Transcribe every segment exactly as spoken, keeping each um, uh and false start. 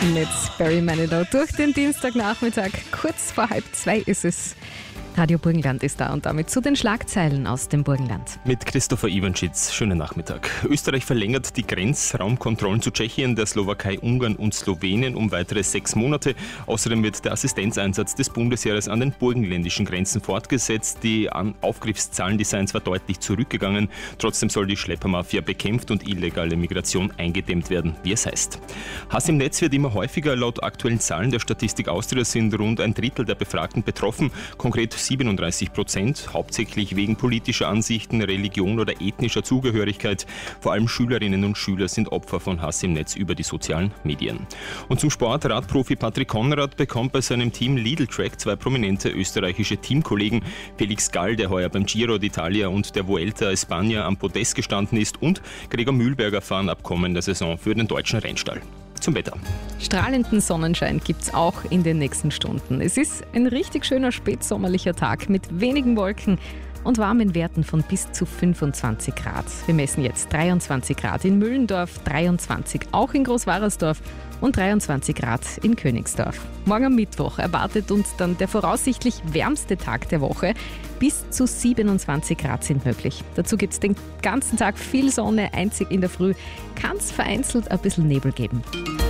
Mit Barry Manilow durch den Dienstagnachmittag. Kurz vor halb zwei ist es. Radio Burgenland ist da und damit zu den Schlagzeilen aus dem Burgenland. Mit Christopher Iwanschitz, schönen Nachmittag. Österreich verlängert die Grenzraumkontrollen zu Tschechien, der Slowakei, Ungarn und Slowenien um weitere sechs Monate. Außerdem wird der Assistenzeinsatz des Bundesheeres an den burgenländischen Grenzen fortgesetzt. Die Aufgriffszahlen, die seien zwar deutlich zurückgegangen, trotzdem soll die Schleppermafia bekämpft und illegale Migration eingedämmt werden, wie es heißt. Hass im Netz wird immer häufiger. Laut aktuellen Zahlen der Statistik Austria sind rund ein Drittel der Befragten betroffen, konkret siebenunddreißig Prozent, hauptsächlich wegen politischer Ansichten, Religion oder ethnischer Zugehörigkeit. Vor allem Schülerinnen und Schüler sind Opfer von Hass im Netz über die sozialen Medien. Und zum Sport, Radprofi Patrick Konrad bekommt bei seinem Team Lidl Track zwei prominente österreichische Teamkollegen. Felix Gall, der heuer beim Giro d'Italia und der Vuelta a España am Podest gestanden ist, und Gregor Mühlberger fahren ab kommender Saison für den deutschen Rennstall. Zum Wetter. Strahlenden Sonnenschein gibt es auch in den nächsten Stunden. Es ist ein richtig schöner spätsommerlicher Tag mit wenigen Wolken und warmen Werten von bis zu fünfundzwanzig Grad. Wir messen jetzt dreiundzwanzig Grad in Müllendorf, dreiundzwanzig auch in Großwarersdorf und dreiundzwanzig Grad in Königsdorf. Morgen am Mittwoch erwartet uns dann der voraussichtlich wärmste Tag der Woche. Bis zu siebenundzwanzig Grad sind möglich. Dazu gibt es den ganzen Tag viel Sonne, einzig in der Früh kann es vereinzelt ein bisschen Nebel geben.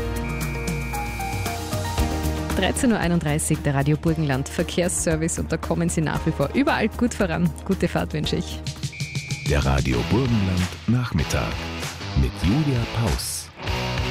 dreizehn Uhr einunddreißig, der Radio Burgenland Verkehrsservice, und da kommen Sie nach wie vor überall gut voran. Gute Fahrt wünsche ich. Der Radio Burgenland Nachmittag mit Julia Paus.